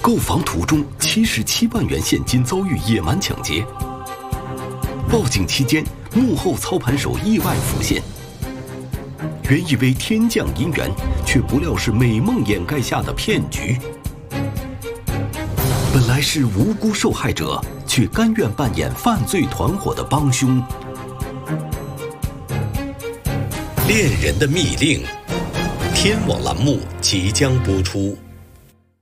购房途中77万元现金遭遇野蛮抢劫，报警期间幕后操盘手意外浮现。原以为天降姻缘，却不料是美梦掩盖下的骗局。本来是无辜受害者，却甘愿扮演犯罪团伙的帮凶。 恋人的密令，天网栏目即将播出。